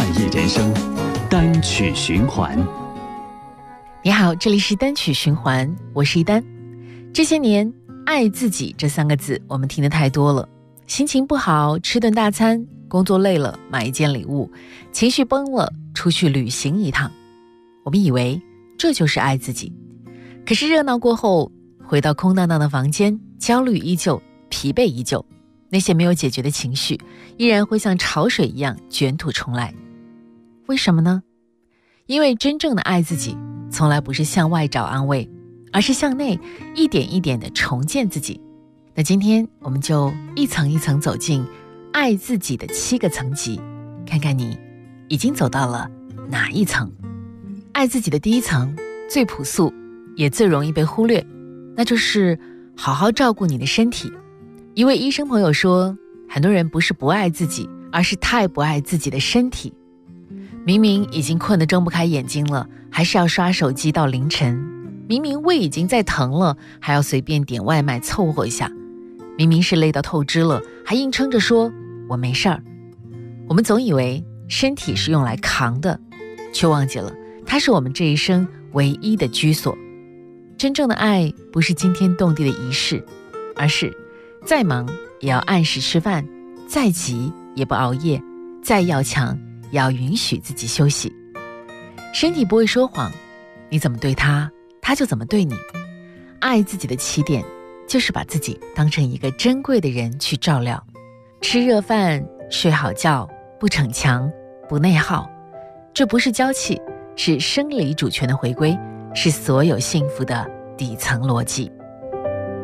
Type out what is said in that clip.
快意人生，单曲循环。 你好，这里是单曲循环，我是一丹。这些年，爱自己这3个字我们听得太多了。心情不好，吃顿大餐；工作累了，买一件礼物；情绪崩了，出去旅行一趟。我们以为这就是爱自己。可是热闹过后，回到空荡荡的房间，焦虑依旧，疲惫依旧，那些没有解决的情绪依然会像潮水一样卷土重来。为什么呢？因为真正的爱自己从来不是向外找安慰，而是向内一点一点地重建自己。那今天我们就一层一层走进爱自己的7个层级，看看你已经走到了哪一层。爱自己的第一层最朴素也最容易被忽略，那就是好好照顾你的身体。一位医生朋友说，很多人不是不爱自己，而是太不爱自己的身体。明明已经困得睁不开眼睛了，还是要刷手机到凌晨；明明胃已经在疼了，还要随便点外卖凑合一下；明明是累到透支了，还硬撑着说我没事儿。我们总以为身体是用来扛的，却忘记了它是我们这一生唯一的居所。真正的爱不是惊天动地的仪式，而是再忙也要按时吃饭，再急也不熬夜，再要强也要允许自己休息。身体不会说谎，你怎么对它，它就怎么对你。爱自己的起点就是把自己当成一个珍贵的人去照料。吃热饭，睡好觉，不逞强，不内耗，这不是娇气，是生理主权的回归，是所有幸福的底层逻辑。